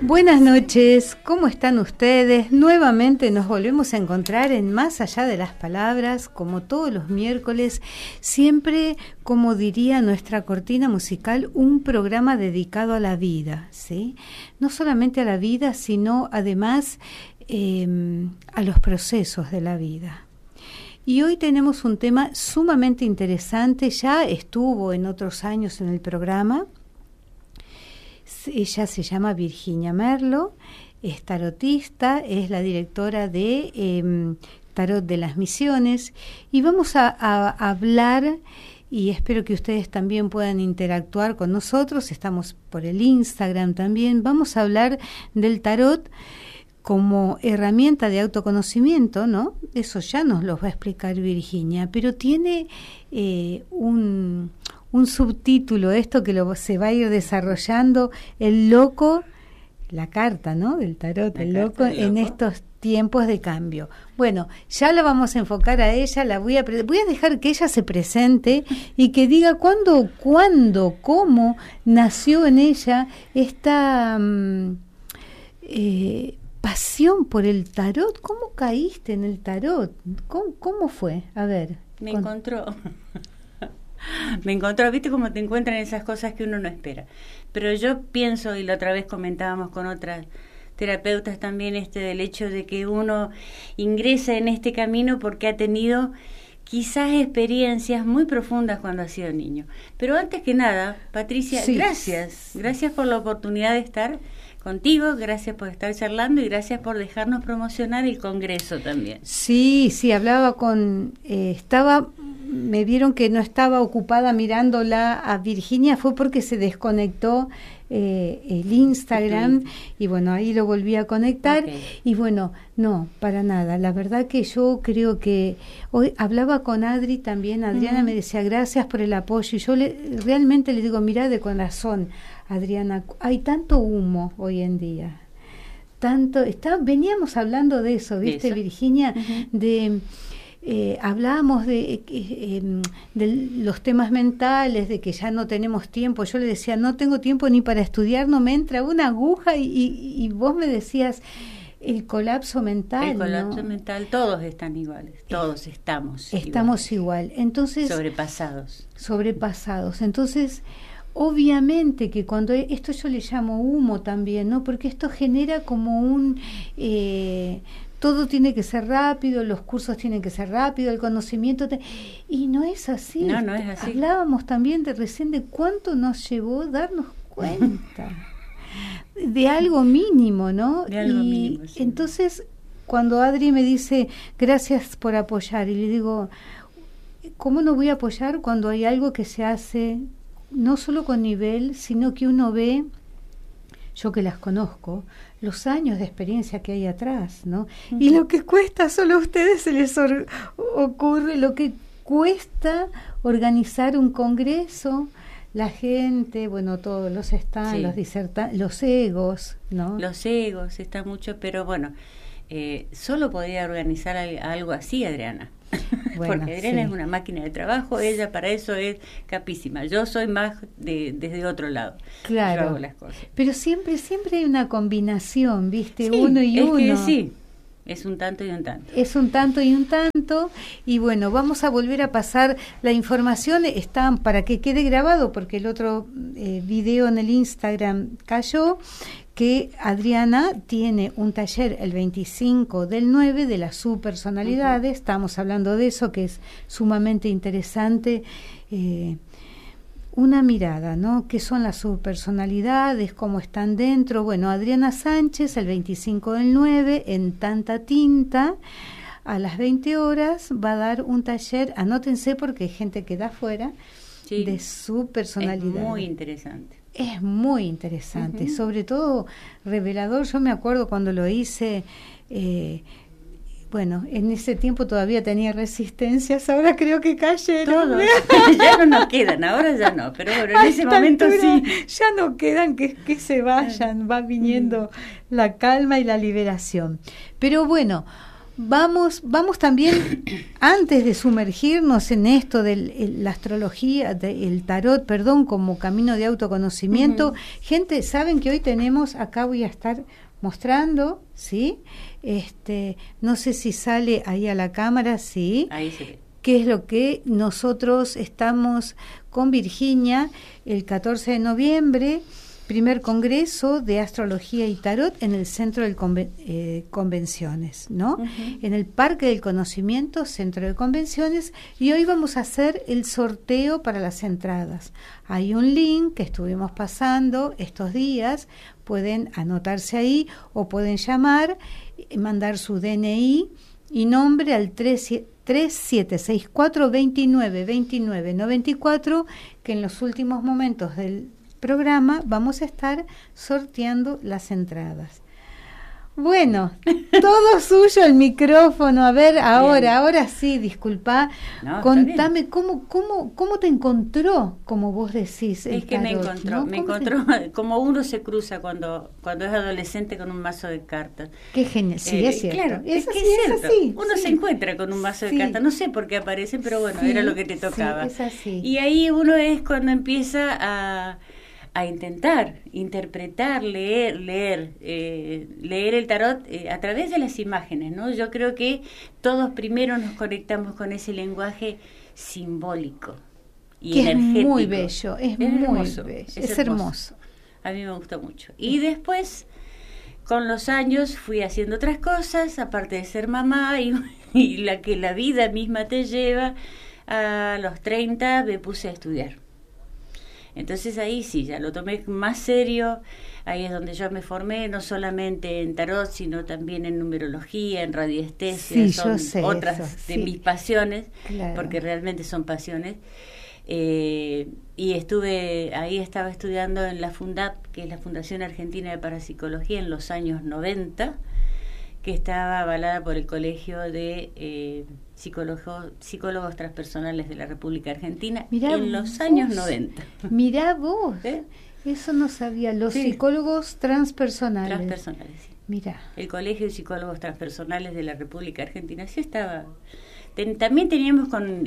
Buenas noches, ¿cómo están ustedes? Nuevamente nos volvemos a encontrar en Más Allá de las Palabras, como todos los miércoles, siempre, como diría nuestra cortina musical, un programa dedicado a la vida, ¿sí? No solamente a la vida, sino además a los procesos de la vida. Y hoy tenemos un tema sumamente interesante, ya estuvo en otros años en el programa. Ella se llama Virginia Merlo, es tarotista, es la directora de Tarot de las Misiones, y vamos a hablar, y espero que ustedes también puedan interactuar con nosotros, estamos por el Instagram también, vamos a hablar del tarot como herramienta de autoconocimiento, ¿no? Eso ya nos lo va a explicar Virginia, pero tiene un subtítulo, esto que se va a ir desarrollando, el loco, la carta, ¿no? Del tarot, el loco en estos tiempos de cambio. Bueno, ya la vamos a enfocar a ella, voy a dejar que ella se presente y que diga cuándo, cómo nació en ella esta pasión por el tarot. ¿Cómo caíste en el tarot? ¿Cómo fue? A ver. Me encontró, viste cómo te encuentran esas cosas que uno no espera. Pero yo pienso, y la otra vez comentábamos con otras terapeutas también, del hecho de que uno ingresa en este camino porque ha tenido quizás experiencias muy profundas cuando ha sido niño. Pero antes que nada, Patricia, sí. Gracias por la oportunidad de estar contigo, gracias por estar charlando y gracias por dejarnos promocionar el congreso también. Sí, hablaba me vieron que no estaba ocupada mirándola a Virginia, fue porque se desconectó el Instagram y bueno, ahí lo volví a conectar. Okay. Y bueno, no, para nada, la verdad que yo creo que hoy hablaba con Adri también, Adriana me decía gracias por el apoyo y yo realmente le digo, mirá de corazón, Adriana, hay tanto humo hoy en día, veníamos hablando de eso, ¿viste, ¿de eso? Virginia? Hablábamos de los temas mentales, de que ya no tenemos tiempo. Yo le decía, no tengo tiempo ni para estudiar, no me entra una aguja, y vos me decías, el colapso mental. El colapso mental, todos están iguales, todos estamos igual. Entonces, sobrepasados. Entonces, obviamente que cuando esto yo le llamo humo también, ¿no? Porque esto genera como todo tiene que ser rápido, los cursos tienen que ser rápido, el conocimiento y no es así. No es así. Hablábamos también recién de cuánto nos llevó darnos cuenta de algo mínimo, ¿no? De algo mínimo, sí. Entonces, cuando Adri me dice gracias por apoyar, y le digo, ¿cómo no voy a apoyar cuando hay algo que se hace no solo con nivel, sino que uno ve, yo que las conozco, los años de experiencia que hay atrás, ¿no? Uh-huh. Y lo que cuesta, solo a ustedes se les ocurre, lo que cuesta organizar un congreso, la gente, bueno, todos los stands, sí. Los egos, ¿no? Los egos, está mucho, pero bueno, solo podría organizar algo así, Adriana. Bueno, porque Adriana es una máquina de trabajo, ella para eso es capísima. Yo soy más desde otro lado. Claro. Yo hago las cosas. Pero siempre hay una combinación, ¿viste? Sí, uno y uno. Que sí, es un tanto y un tanto. Es un tanto y un tanto. Y bueno, vamos a volver a pasar la información. Está para que quede grabado, porque el otro video en el Instagram cayó, que Adriana tiene un taller el 25/9 de las subpersonalidades. Uh-huh. Estamos hablando de eso, que es sumamente interesante. Una mirada, ¿no? ¿Qué son las subpersonalidades? ¿Cómo están dentro? Bueno, Adriana Sánchez, el 25/9, en Tanta Tinta, a las 20 horas, va a dar un taller, anótense porque hay gente que da afuera, sí, de subpersonalidad. Es muy interesante. Es muy interesante, uh-huh. Sobre todo revelador. Yo me acuerdo cuando lo hice, bueno, en ese tiempo todavía tenía resistencias, ahora creo que cayeron. Todos, ya no nos quedan, ahora ya no, pero bueno, en ese momento sí. Ya no quedan, que se vayan, va viniendo la calma y la liberación. Pero bueno, Vamos también, antes de sumergirnos en esto de la astrología, el tarot, perdón, como camino de autoconocimiento, gente, saben que hoy tenemos, acá voy a estar mostrando, ¿sí? No sé si sale ahí a la cámara, sí. Ahí se ve. ¿Qué es lo que nosotros estamos con Virginia el 14 de noviembre? Primer congreso de astrología y tarot en el centro de convenciones, ¿no? En el Parque del Conocimiento, centro de convenciones, y hoy vamos a hacer el sorteo para las entradas. Hay un link que estuvimos pasando estos días, pueden anotarse ahí o pueden llamar, mandar su DNI y nombre al 3764-292994, que en los últimos momentos del programa vamos a estar sorteando las entradas. Bueno, todo suyo el micrófono. A ver, ahora sí, disculpa. No, contame cómo te encontró, como vos decís. Es que tarot, me encontró como uno se cruza cuando es adolescente con un mazo de cartas. Qué genial, sí, es cierto. Claro, es cierto. Uno se encuentra con un mazo de cartas, no sé por qué aparecen, pero bueno, era lo que te tocaba. Sí, es así. Y ahí uno es cuando empieza a intentar interpretar, leer el tarot a través de las imágenes, ¿no? Yo creo que todos primero nos conectamos con ese lenguaje simbólico y que energético. Es muy bello, es muy hermoso, bello, es hermoso. A mí me gusta mucho. Y después, con los años, fui haciendo otras cosas, aparte de ser mamá y la que la vida misma te lleva. A los 30 me puse a estudiar. Entonces ahí sí, ya lo tomé más serio, ahí es donde yo me formé, no solamente en tarot, sino también en numerología, en radiestesia, sí, son otras eso, de mis pasiones, claro. Porque realmente son pasiones. Y estaba estudiando en la FUNDAP, que es la Fundación Argentina de Parapsicología, en los años 90, que estaba avalada por el Colegio de Psicólogos Transpersonales de la República Argentina. Mirá en los años 90. Mirá vos, eso no sabía, los psicólogos transpersonales. Transpersonales, sí. Mirá. El Colegio de Psicólogos Transpersonales de la República Argentina, sí estaba. También teníamos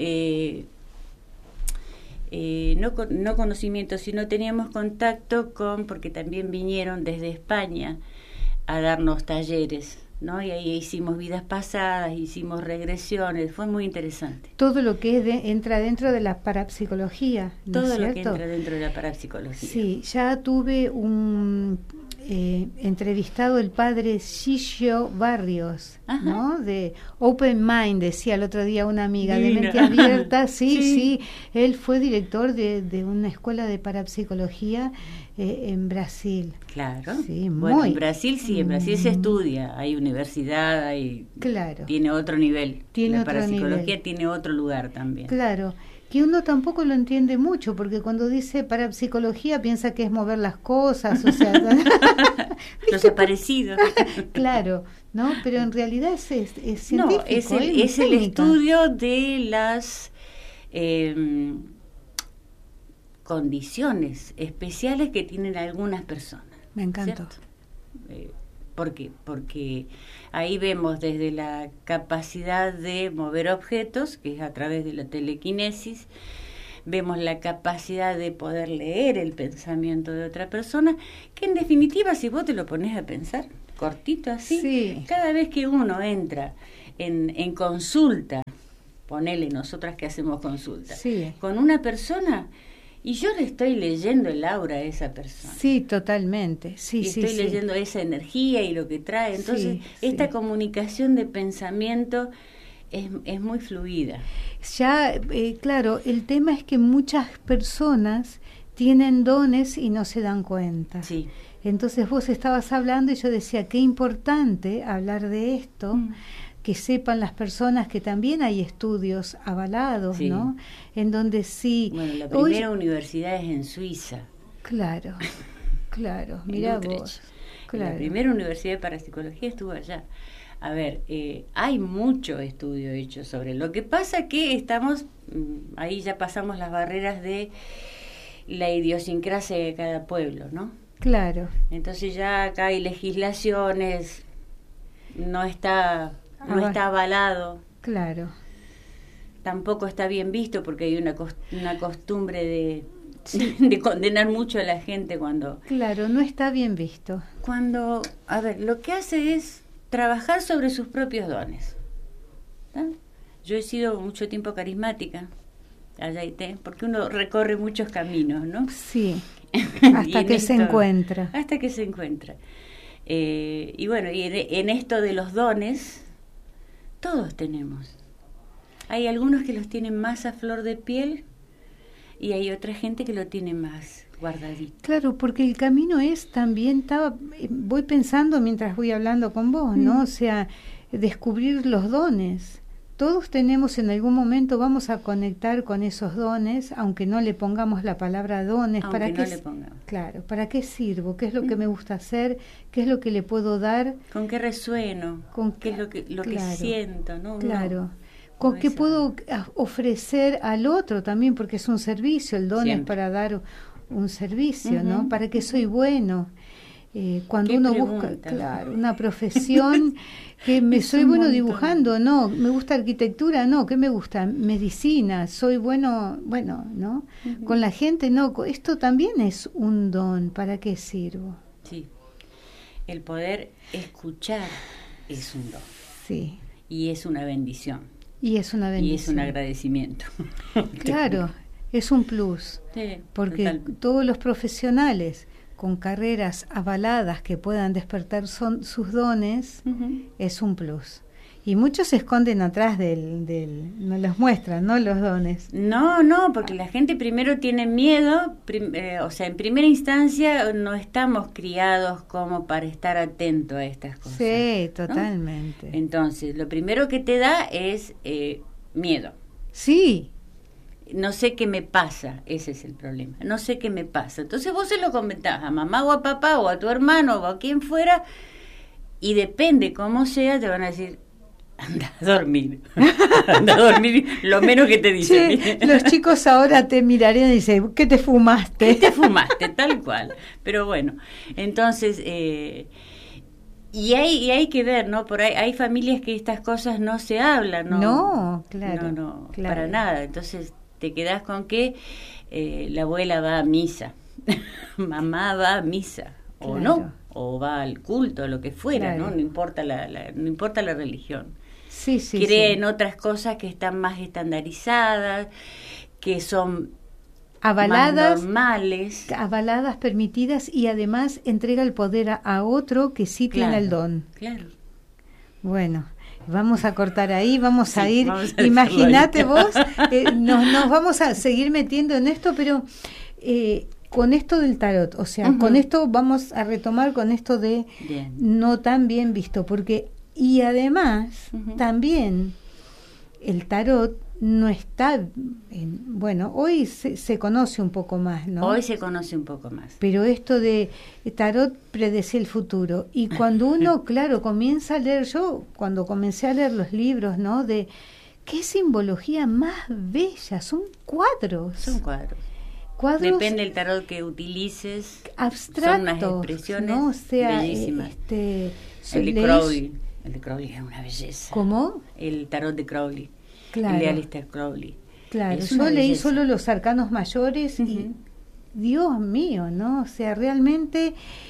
no conocimiento, sino teníamos contacto porque también vinieron desde España a darnos talleres, ¿no? Y ahí hicimos vidas pasadas, hicimos regresiones, fue muy interesante. Todo lo que entra dentro de la parapsicología, ¿no todo es lo cierto? Que entra dentro de la parapsicología. Sí, ya tuve un entrevistado el padre Gillo Barrios, ¿no? De Open Mind, decía el otro día una amiga, de mente abierta, sí, él fue director de una escuela de parapsicología en Brasil. Claro. Sí, bueno, en Brasil se estudia, hay universidad, tiene otro nivel. La parapsicología tiene otro lugar también. Claro. Que uno tampoco lo entiende mucho, porque cuando dice parapsicología piensa que es mover las cosas, o sea... Los aparecidos. Claro, ¿no? Pero en realidad es científico. No, es el estudio de las condiciones especiales que tienen algunas personas. Me encantó. ¿Por qué? Porque ahí vemos desde la capacidad de mover objetos, que es a través de la telequinesis, vemos la capacidad de poder leer el pensamiento de otra persona, que en definitiva, si vos te lo pones a pensar, cortito así, cada vez que uno entra en consulta, ponele nosotras que hacemos consulta, con una persona... Y yo le estoy leyendo el aura a esa persona. Sí, totalmente. Sí, estoy leyendo esa energía y lo que trae. Entonces, esta comunicación de pensamiento es muy fluida. Ya, claro, el tema es que muchas personas tienen dones y no se dan cuenta. Sí. Entonces vos estabas hablando y yo decía, qué importante hablar de esto, que sepan las personas que también hay estudios avalados, ¿no? En donde Bueno, la primera universidad es en Suiza. Claro, mira vos. Claro. La primera universidad de parapsicología estuvo allá. A ver, hay mucho estudio hecho sobre lo que pasa que estamos, ahí ya pasamos las barreras de la idiosincrasia de cada pueblo, ¿no? Claro. Entonces ya acá hay legislaciones, no está no está avalado. Claro. Tampoco está bien visto porque hay una costumbre de condenar mucho a la gente cuando... Claro, no está bien visto. Cuando, a ver, lo que hace es trabajar sobre sus propios dones. ¿Tá? Yo he sido mucho tiempo carismática, allá porque uno recorre muchos caminos, ¿no? Sí, hasta que se encuentra. Hasta que se encuentra. Y bueno, y en esto de los dones, todos tenemos. Hay algunos que los tienen más a flor de piel y hay otra gente que lo tiene más guardadito. Claro, porque el camino es también, voy pensando mientras voy hablando con vos, ¿no? O sea, descubrir los dones. Todos tenemos en algún momento, vamos a conectar con esos dones, aunque no le pongamos la palabra dones. Aunque ¿Para no qué? Le pongamos. Claro, ¿para qué sirvo? ¿Qué es lo que me gusta hacer? ¿Qué es lo que le puedo dar? ¿Con qué resueno? ¿Qué es lo que siento? ¿No? Claro. ¿Con qué puedo ofrecer al otro también? Porque es un servicio, el don Siempre. es para dar un servicio, ¿no? ¿Para qué soy bueno? Cuando uno busca, claro, una profesión, que soy bueno dibujando, no, me gusta arquitectura, no, ¿qué me gusta? Medicina, soy bueno, ¿no? Con la gente, no, esto también es un don, ¿para qué sirvo? Sí, el poder escuchar es un don. Sí. Y es una bendición. Y es una bendición. Y es un agradecimiento. Claro, es un plus, sí, porque totalmente. Todos los profesionales con carreras avaladas que puedan despertar sus dones, es un plus. Y muchos se esconden atrás no los muestran, ¿no? Los dones. No, porque la gente primero tiene miedo, o sea, en primera instancia no estamos criados como para estar atento a estas cosas. Sí, totalmente. ¿No? Entonces, lo primero que te da es miedo. Sí. No sé qué me pasa, ese es el problema. No sé qué me pasa. Entonces vos se lo comentás a mamá o a papá o a tu hermano o a quien fuera y depende cómo sea, te van a decir, anda a dormir. Anda a dormir lo menos que te dicen. Sí, los chicos ahora te mirarían y dicen, ¿qué te fumaste? ¿Qué te fumaste? Tal cual. Pero bueno, entonces... Y hay que ver, ¿no? Por ahí hay familias que estas cosas no se hablan, ¿no? No, claro. No, claro. Para nada. Entonces te quedás con que la abuela va a misa, mamá va a misa, claro. O no, o va al culto, lo que fuera, claro. ¿no? No importa no importa la religión. Sí, sí, Cree sí. en otras cosas que están más estandarizadas, que son avaladas, más normales. Avaladas, permitidas, y además entrega el poder a otro que sí tiene el don. Claro. Bueno, vamos a cortar ahí, vamos a ir. Vamos a Imagínate vos, nos vamos a seguir metiendo en esto, pero con esto del tarot, o sea, con esto vamos a retomar con esto de no tan bien visto, porque y además también el tarot no está bueno, hoy se conoce un poco más, ¿no? Hoy se conoce un poco más. Pero esto de tarot predece el futuro. Y cuando uno, claro, comienza a leer, yo cuando comencé a leer los libros, ¿no? De qué simbología más bella, son cuadros. Son cuadros. Depende del tarot que utilices. Abstractos. Son unas expresiones, ¿no? O sea, bellísimas. El de Crowley. El de Crowley es una belleza. ¿Cómo? El tarot de Crowley. Claro. El de Aleister Crowley. Claro, yo leí solo los arcanos mayores y Dios mío, ¿no? O sea, realmente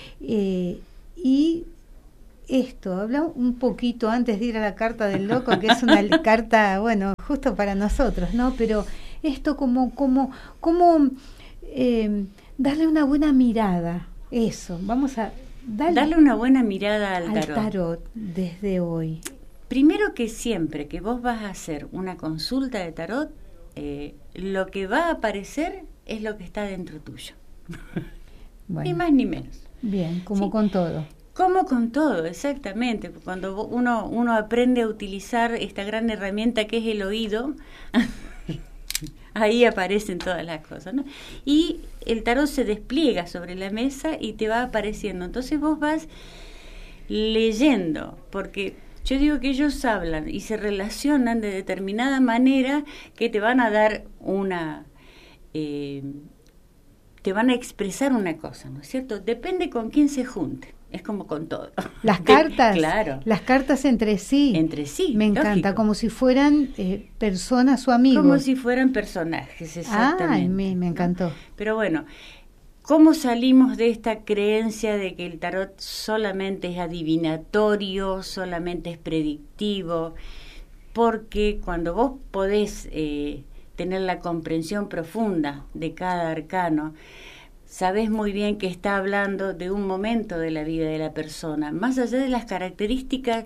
y esto, habla un poquito antes de ir a la carta del loco, que es una carta, bueno, justo para nosotros, ¿no? Pero esto como darle una buena mirada, eso, vamos a darle una buena mirada al tarot desde hoy. Primero que siempre que vos vas a hacer una consulta de tarot, lo que va a aparecer es lo que está dentro tuyo. Bueno, ni más ni menos. Bien, como con todo. Como con todo, exactamente. Cuando uno aprende a utilizar esta gran herramienta que es el oído, ahí aparecen todas las cosas, ¿no? Y el tarot se despliega sobre la mesa y te va apareciendo. Entonces vos vas leyendo, porque yo digo que ellos hablan y se relacionan de determinada manera que te van a dar te van a expresar una cosa, ¿no es cierto? Depende con quién se junte. es como con todo. Las cartas, claro. Las cartas entre sí. Entre sí, me lógico. encanta, como si fueran personas o amigos. Como si fueran personajes, exactamente. Ay, me encantó. Pero bueno, ¿cómo salimos de esta creencia de que el tarot solamente es adivinatorio, solamente es predictivo? Porque cuando vos podés tener la comprensión profunda de cada arcano, sabés muy bien que está hablando de un momento de la vida de la persona, más allá de las características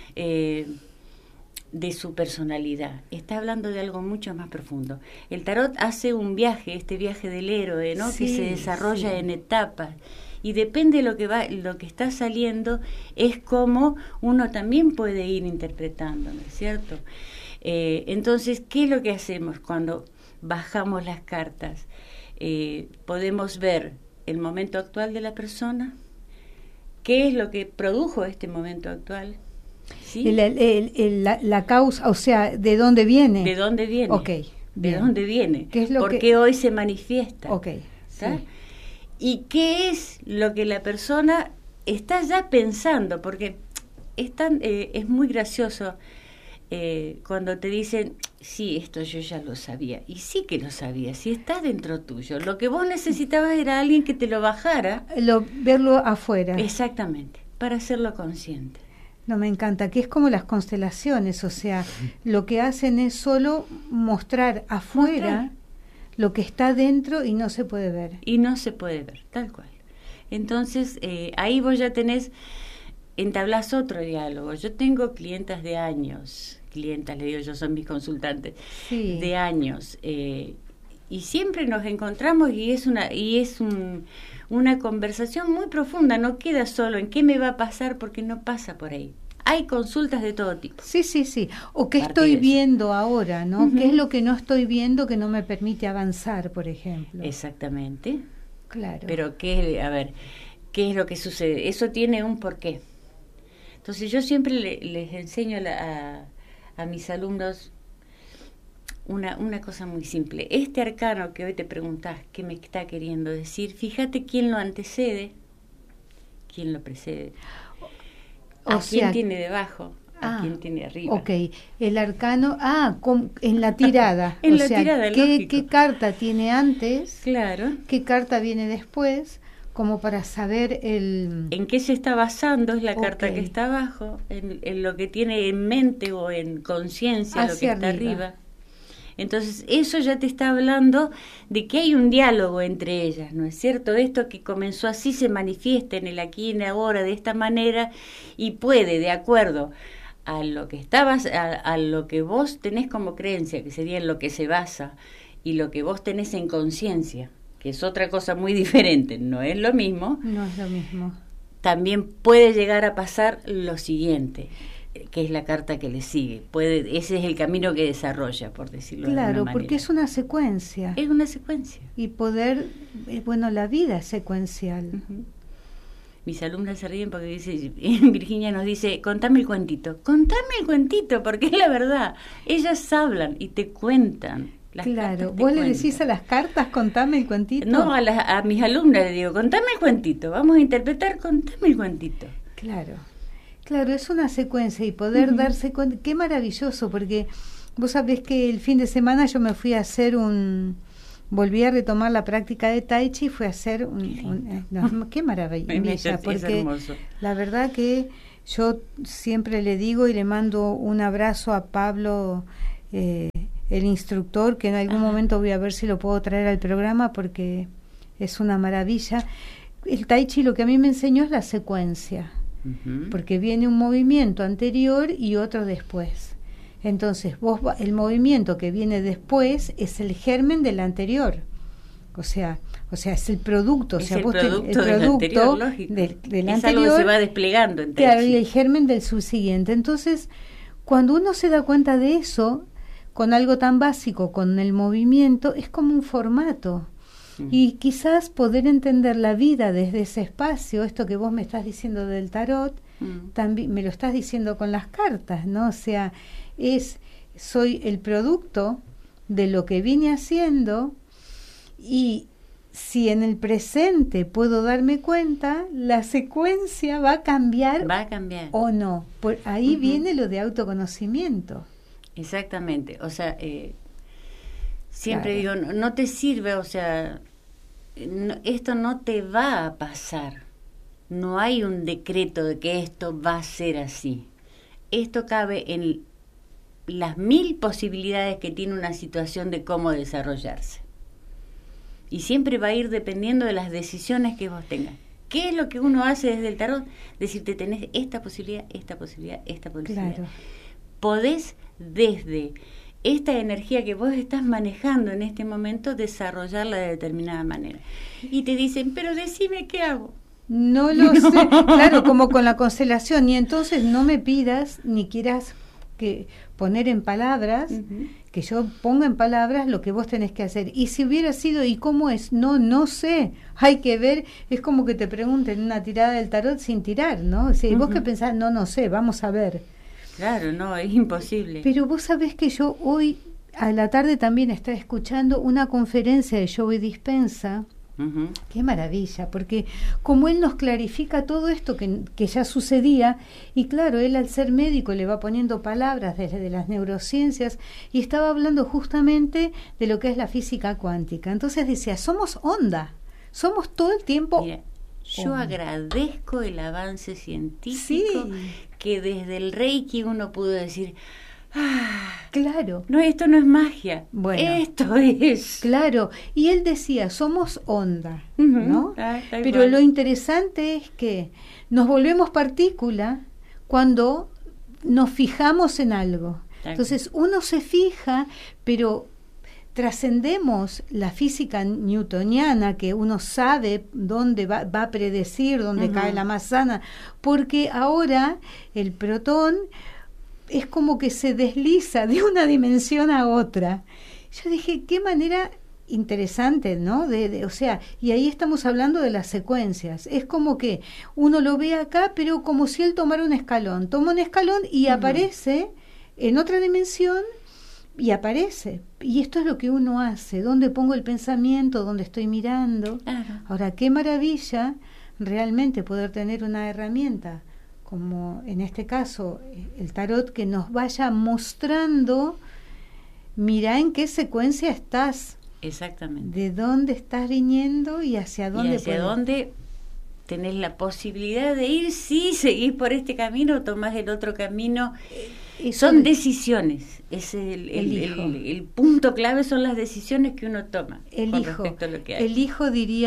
de su personalidad. Está hablando de algo mucho más profundo. El tarot hace un viaje, este viaje del héroe, ¿no? Sí, que se desarrolla sí. en etapas. Y depende de lo que está saliendo, es como uno también puede ir interpretando, ¿no es cierto? Entonces, ¿qué es lo que hacemos cuando bajamos las cartas? Podemos ver el momento actual de la persona, qué es lo que produjo este momento actual, ¿sí? La causa, o sea, ¿de dónde viene? ¿De dónde viene? Ok, ¿De bien. dónde viene? ¿Qué es lo ¿Por que... qué hoy se manifiesta? Ok, sí. ¿Y qué es lo que la persona está ya pensando? Porque es muy gracioso cuando te dicen, sí, esto yo ya lo sabía. Y sí que lo sabía, si está dentro tuyo. Lo que vos necesitabas era alguien que te lo bajara. Verlo afuera. Exactamente, para hacerlo consciente. No, me encanta, que es como las constelaciones, o sea, lo que hacen es solo mostrar afuera lo que está dentro y no se puede ver. Y no se puede ver, tal cual. Entonces, ahí vos ya entablás otro diálogo. Yo tengo clientas de años, clientas, le digo yo, son mis consultantes, sí. de años, y siempre nos encontramos y es una conversación muy profunda, no queda solo en qué me va a pasar, porque no pasa por ahí. Hay consultas de todo tipo. Sí, sí, sí. O qué estoy viendo ahora, ¿no? ¿Qué es lo que no estoy viendo que no me permite avanzar, por ejemplo? Exactamente. Claro. Pero ¿qué es lo que sucede? Eso tiene un porqué. Entonces yo siempre les enseño a mis alumnos una cosa muy simple. Este arcano que hoy te preguntás qué me está queriendo decir, fíjate quién lo antecede, quién lo precede. ¿A quién tiene debajo? ¿A quién tiene arriba? Ok, el arcano, en la tirada. En la tirada, ¿qué carta tiene antes? Claro. ¿Qué carta viene después? Como para saber en qué se está basando es la carta que está abajo, en lo que tiene en mente o en conciencia lo que está arriba. Entonces eso ya te está hablando de que hay un diálogo entre ellas, ¿no es cierto? Esto que comenzó así se manifiesta en el aquí y en el ahora de esta manera y puede, de acuerdo a lo que a lo que vos tenés como creencia, que sería en lo que se basa, y lo que vos tenés en conciencia, que es otra cosa muy diferente, no es lo mismo. No es lo mismo. También puede llegar a pasar lo siguiente, que es la carta que le sigue. Ese es el camino que desarrolla, por decirlo de alguna manera. Claro, porque es una secuencia. Es una secuencia. Y la vida es secuencial. Uh-huh. Mis alumnas se ríen porque Virginia nos dice, contame el cuentito, porque es la verdad. Ellas hablan y te cuentan. Claro, ¿vos le decís a las cartas, contame el cuentito? No, a mis alumnas le digo, contame el cuentito, vamos a interpretar, contame el cuentito. Claro, es una secuencia y poder darse cuenta, qué maravilloso, porque vos sabés que el fin de semana yo me fui a hacer volví a retomar la práctica de Tai Chi, fui a hacer qué maravilla, porque la verdad que yo siempre le digo y le mando un abrazo a Pablo, el instructor, que en algún momento voy a ver si lo puedo traer al programa porque es una maravilla. El Tai Chi lo que a mí me enseñó es la secuencia, porque viene un movimiento anterior y otro después. Entonces, el movimiento que viene después es el germen del anterior. O sea, es el producto. Es el producto del anterior, lógico. Del es anterior, algo que se va desplegando. Claro, y el germen del subsiguiente. Entonces, cuando uno se da cuenta de eso, con algo tan básico, con el movimiento, es como un formato. Y quizás poder entender la vida desde ese espacio, esto que vos me estás diciendo del tarot, también me lo estás diciendo con las cartas, ¿no? O sea, soy el producto de lo que vine haciendo y si en el presente puedo darme cuenta, la secuencia va a cambiar. Va a cambiar. O no. Por ahí viene lo de autoconocimiento. Exactamente. O sea, siempre Claro. digo, no te sirve, o sea, esto no te va a pasar. No hay un decreto de que esto va a ser así. Esto cabe en las 1000 posibilidades que tiene una situación de cómo desarrollarse. Y siempre va a ir dependiendo de las decisiones que vos tengas. ¿Qué es lo que uno hace desde el tarot? Decirte, tenés esta posibilidad, esta posibilidad, esta posibilidad. Claro. Podés desde esta energía que vos estás manejando en este momento desarrollarla de determinada manera. Y te dicen, pero decime qué hago. No lo sé, claro, como con la constelación, y entonces no me pidas ni quieras que poner en palabras, que yo ponga en palabras lo que vos tenés que hacer. Y si hubiera sido, ¿y cómo es? No sé, hay que ver, es como que te pregunten una tirada del tarot sin tirar, ¿no? O sea, ¿y vos qué pensás? No sé, vamos a ver. Claro, no, es imposible. Pero vos sabés que yo hoy a la tarde también estaba escuchando una conferencia de Joe Dispenza. Qué maravilla, porque como él nos clarifica todo esto que ya sucedía, y claro, él al ser médico le va poniendo palabras desde las neurociencias, y estaba hablando justamente de lo que es la física cuántica. Entonces decía, somos onda, somos todo el tiempo. Mira, yo agradezco el avance científico, sí, que desde el Reiki uno pudo decir, claro, no, esto no es magia, bueno, esto es. Claro, y él decía, somos onda, ¿no? Pero lo interesante es que nos volvemos partícula cuando nos fijamos en algo. Entonces uno se fija, pero trascendemos la física newtoniana, que uno sabe dónde va a predecir, dónde cae la manzana, porque ahora el protón es como que se desliza de una dimensión a otra. Yo dije, qué manera interesante, ¿no? O sea, y ahí estamos hablando de las secuencias. Es como que uno lo ve acá, pero como si él tomara un escalón. Toma un escalón y aparece en otra dimensión y aparece. Y esto es lo que uno hace. ¿Dónde pongo el pensamiento? ¿Dónde estoy mirando? Ahora, qué maravilla realmente poder tener una herramienta como en este caso el tarot, que nos vaya mostrando, mira en qué secuencia estás, exactamente, de dónde estás viniendo y hacia dónde dónde tenés la posibilidad de ir, si seguís por este camino o tomás el otro camino. Son decisiones, es el punto clave, son las decisiones que uno toma con respecto a lo que hay. Elijo,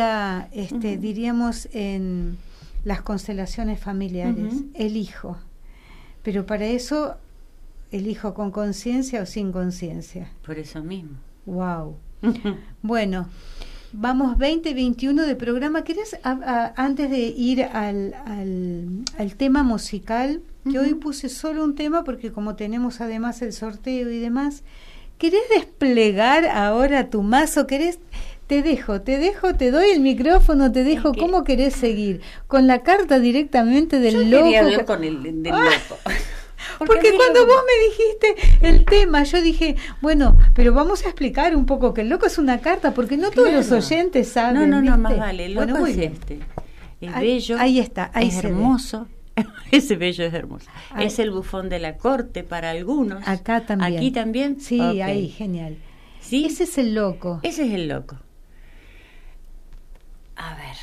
diríamos en las constelaciones familiares, elijo, pero para eso elijo con conciencia o sin conciencia. Por eso mismo. Wow. Bueno, vamos 20-21 de programa. ¿Querés, antes de ir al tema musical, que hoy puse solo un tema porque como tenemos además el sorteo y demás, ¿querés desplegar ahora tu mazo? ¿Querés? Te dejo, te doy el micrófono, te dejo. Okay. ¿Cómo querés seguir? ¿Con la carta directamente del loco? Yo quería hablar con el del loco. Porque cuando vos me dijiste el tema, yo dije, bueno, pero vamos a explicar un poco que el loco es una carta, porque no todos los oyentes saben. No, más vale, el loco es este. Es bello, ahí está, ahí es hermoso. Ese bello es hermoso. Ahí. Es el bufón de la corte para algunos. Acá también. ¿Aquí también? Sí, okay. Ahí, genial. ¿Sí? Ese es el loco. Ese es el loco. A ver.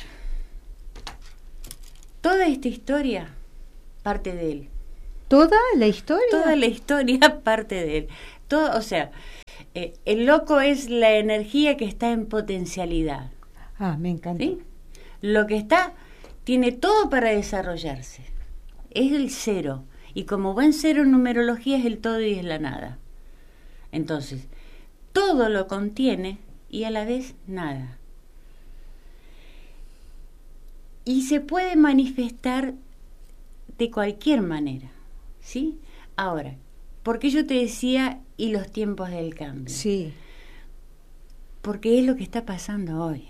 Toda esta historia parte de él. ¿Toda la historia? Toda la historia parte de él. Todo, o sea, el loco es la energía que está en potencialidad. Me encanta. ¿Sí? Lo que está, tiene todo para desarrollarse. Es el cero. Y como buen cero en numerología es el todo y es la nada. Entonces, todo lo contiene y a la vez nada. Y se puede manifestar de cualquier manera, ¿sí? Ahora, ¿por qué yo te decía y los tiempos del cambio? Sí. Porque es lo que está pasando hoy.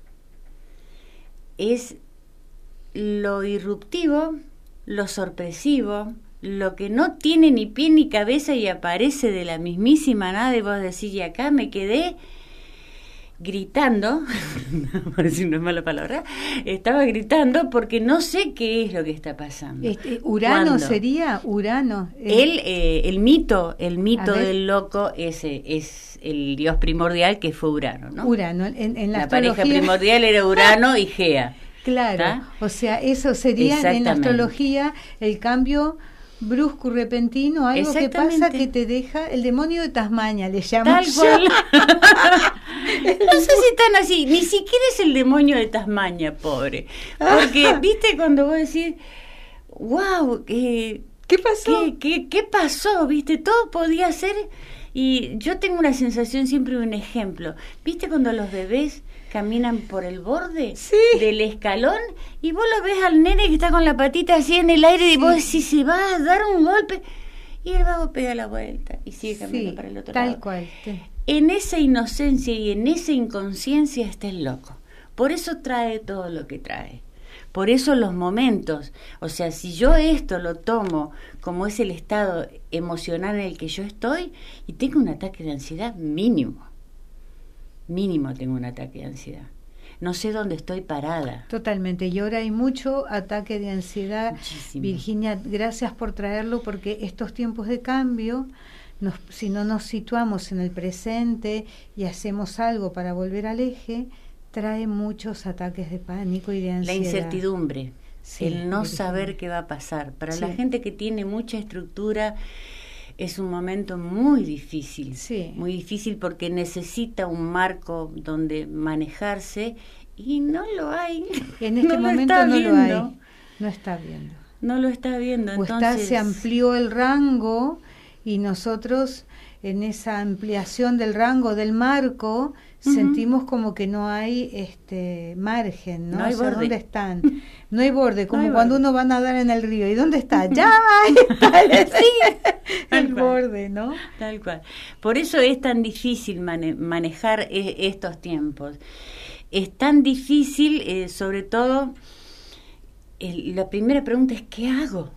Es lo disruptivo, lo sorpresivo, lo que no tiene ni pie ni cabeza y aparece de la mismísima nada y vos decís, y acá me quedé. gritando, por decir no es mala palabra, estaba gritando porque no sé qué es lo que está pasando. Urano ¿Cuándo? Sería Urano. El mito del loco es el dios primordial que fue Urano, ¿no? Urano, en la pareja astrología primordial era Urano y Gea. Claro, ¿Está? o sea, eso sería en la Exactamente. astrología el cambio brusco y repentino, algo que pasa que te deja el demonio de Tasmania, le llaman. Tal cual. No sé si están así, ni siquiera es el demonio de Tasmania, pobre. Porque, viste, cuando vos decís, wow, ¿Qué pasó? ¿Qué pasó? ¿Viste? Todo podía ser. Y yo tengo una sensación, siempre un ejemplo. ¿Viste cuando los bebés caminan por el borde del escalón y vos lo ves al nene que está con la patita así en el aire y vos decís, se va a dar un golpe? Y el vago pega la vuelta y sigue caminando para el otro lado. Tal cual. Sí. En esa inocencia y en esa inconsciencia está el loco. Por eso trae todo lo que trae. Por eso los momentos, o sea, si yo esto lo tomo como es el estado emocional en el que yo estoy y tengo un ataque de ansiedad mínimo tengo un ataque de ansiedad. No sé dónde estoy parada. Totalmente, y ahora hay mucho ataque de ansiedad. Muchísimo. Virginia, gracias por traerlo, porque estos tiempos de cambio, si no nos situamos en el presente y hacemos algo para volver al eje, trae muchos ataques de pánico y de ansiedad. La incertidumbre, el no Virginia. saber qué va a pasar. Para la gente que tiene mucha estructura, es un momento muy difícil, muy difícil porque necesita un marco donde manejarse y no lo hay. En este momento no lo hay, no está viendo. No lo está viendo, entonces se amplió el rango y nosotros en esa ampliación del rango del marco sentimos como que no hay margen, ¿no? No hay borde. ¿Dónde están? No hay borde, como no hay cuando borde. uno va a nadar en el río. ¿Y dónde está? ¡Ya! Ahí está el borde, ¿no? Tal cual. Por eso es tan difícil manejar estos tiempos. Es tan difícil, sobre todo, la primera pregunta es, ¿qué hago?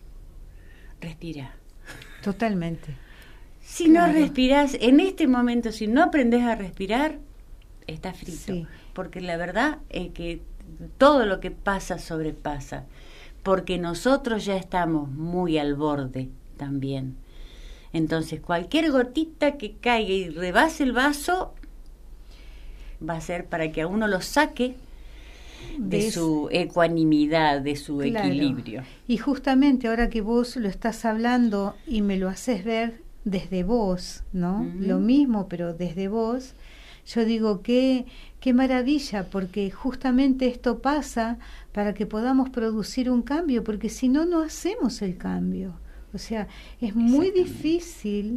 Respira. Totalmente. Si no respirás, en este momento, si no aprendés a respirar, estás frito. Porque la verdad es que todo lo que pasa sobrepasa. Porque nosotros ya estamos muy al borde también. Entonces, cualquier gotita que caiga y rebase el vaso, va a ser para que a uno lo saque de su ecuanimidad, de su equilibrio. Y justamente ahora que vos lo estás hablando y me lo haces ver desde vos, ¿no? Lo mismo, pero desde vos, yo digo qué maravilla, porque justamente esto pasa para que podamos producir un cambio, porque si no, no hacemos el cambio. O sea, es muy difícil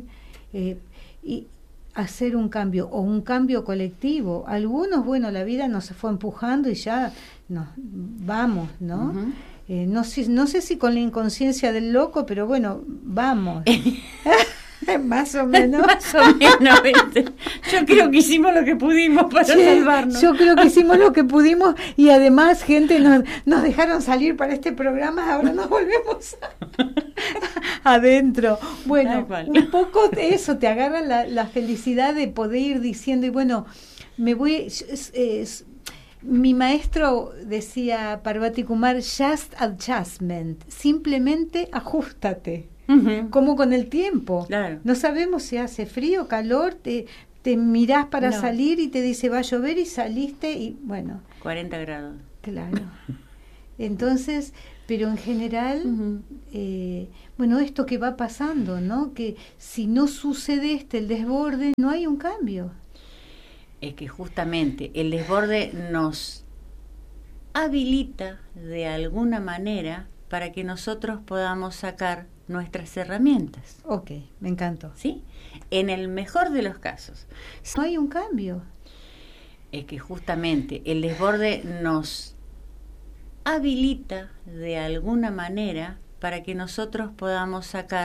hacer un cambio, o un cambio colectivo. Algunos, bueno, la vida nos fue empujando y ya nos vamos, ¿no? No sé si con la inconsciencia del loco, pero bueno, vamos. Más o menos. Más o menos, ¿viste? Yo creo que hicimos lo que pudimos para salvarnos. Yo creo que hicimos lo que pudimos y además gente nos dejaron salir para este programa, ahora nos volvemos adentro. Bueno, un poco de eso, te agarra la felicidad de poder ir diciendo, y bueno, me voy... mi maestro decía, Parvati Kumar, just adjustment, simplemente ajustate. Como con el tiempo. Claro. No sabemos si hace frío, calor, te mirás para salir y te dice va a llover y saliste y bueno. 40 grados. Claro. Entonces, pero en general, bueno, esto que va pasando, ¿no? Que si no sucede el desborde, no hay un cambio. Es que justamente el desborde nos habilita de alguna manera para que nosotros podamos sacar nuestras herramientas. Ok, me encantó. ¿Sí? En el mejor de los casos. No hay un cambio. Es que justamente el desborde nos habilita de alguna manera para que nosotros podamos sacar